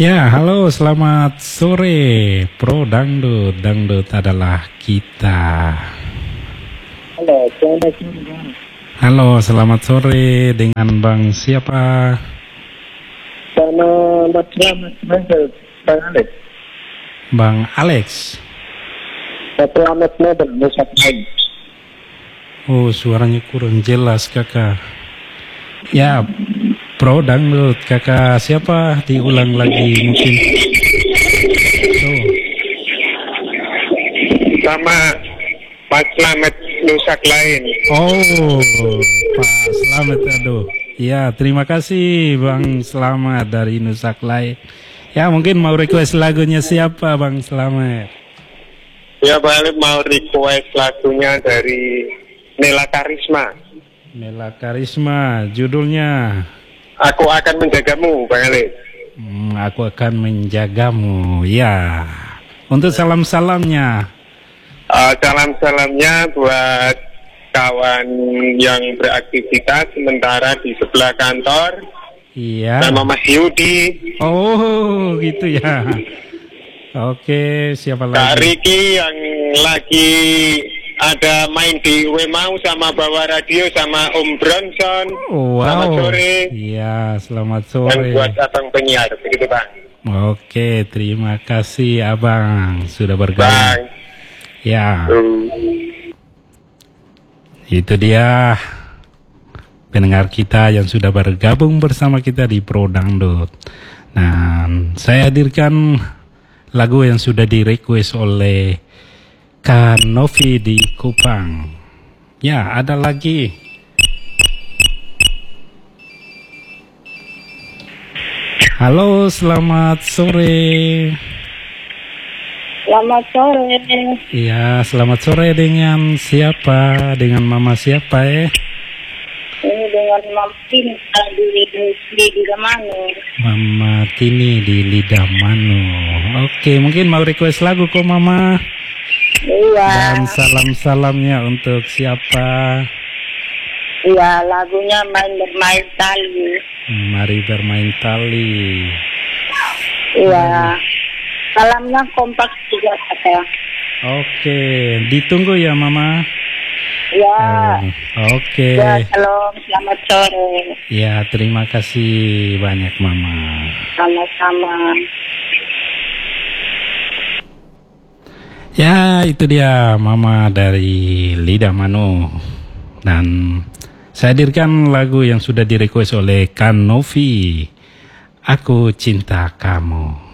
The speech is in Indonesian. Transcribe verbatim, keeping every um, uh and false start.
Ya, halo, selamat sore, Pro Dangdut. Dangdut adalah kita. Halo, selamat sore. Halo, selamat sore dengan Bang siapa? Selamat selamat sore, Bang Alex. Bang Alex. Selamat sore, Nusa Tenggara. Oh, suaranya kurang jelas, Kakak. Ya, Pro Dangdut, Kakak siapa? Diulang lagi mungkin. Oh. Sama Pak Slamet Nusa lain. Oh, Pak Slamet, aduh. Ya, terima kasih Bang Slamet dari Nusa Klai. Ya, mungkin mau request lagunya siapa Bang Slamet? Ya, Pak Alex mau request lagunya dari Nela Karisma. Nela Karisma, judulnya Aku akan menjagamu, Bang Alex. hmm, Aku akan menjagamu. Ya, untuk salam-salamnya. Uh, salam-salamnya buat kawan yang beraktivitas sementara di sebelah kantor. Iya. Sama Mas Yudi. Oh, gitu ya. Oke, siapa Kak lagi? Riki yang lagi ada main di Wemau sama bawa radio sama Om Bronson. Wow. Selamat sore. Iya, selamat Dan sore. buat abang penyiar, begitu Bang. Oke, terima kasih Abang sudah bergabung. Bang. Ya, Hmm. itu dia pendengar kita yang sudah bergabung bersama kita di Pro Dangdut. Nah, saya hadirkan lagu yang sudah di-request oleh Kak Novi di Kupang. Ya, ada lagi. Halo, selamat sore. Selamat sore. Iya, selamat sore dengan siapa? Dengan mama siapa ya? Ini dengan Mama Tini di di di Damano. Mama Tini di Lidah Manu. Oke, mungkin mau request lagu kok mama. Iya. Dan salam-salamnya untuk siapa? Iya, lagunya main bermain tali. Mari bermain tali. Iya. Salamnya kompak juga kakak. Oke, ditunggu ya mama. Ya. Eh, Oke. Ya, shalom, selamat sore. Ya, terima kasih banyak mama. Sama-sama. Ya, itu dia mama dari Lidah Manu. Dan saya hadirkan lagu yang sudah direquest oleh Kak Novi. Aku Cinta Kamu.